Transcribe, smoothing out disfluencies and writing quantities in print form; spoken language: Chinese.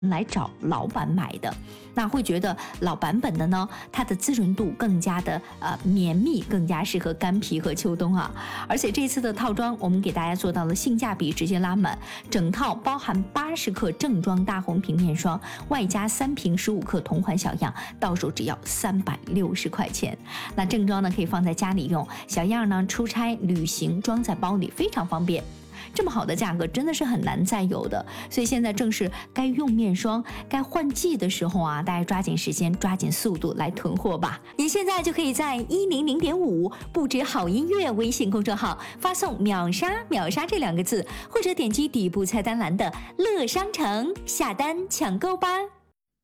来找老版买的，那会觉得老版本的呢，它的滋润度更加的绵密，更加适合干皮和秋冬啊。而且这次的套装，我们给大家做到了性价比直接拉满，整套包含80克正装大红瓶面霜，外加3瓶15克同款小样，到手只要360块钱。那正装呢可以放在家里用，小样呢出差旅行装在包里非常方便。这么好的价格真的是很难再有的，所以现在正是该用面霜、该换季的时候啊，大家抓紧时间、抓紧速度来囤货吧。您现在就可以在100.5不止好音乐微信公众号发送秒杀这2个字，或者点击底部菜单栏的乐商城下单抢购吧。